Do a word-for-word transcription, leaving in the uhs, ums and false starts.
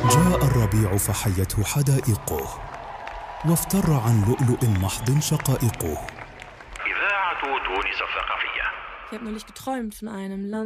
جاء الربيع فحيته حدائقه، وافتر عن لؤلؤ محض شقائقه. إذاعة تونس الثقافية. Ich habe neulich geträumt von einem Land.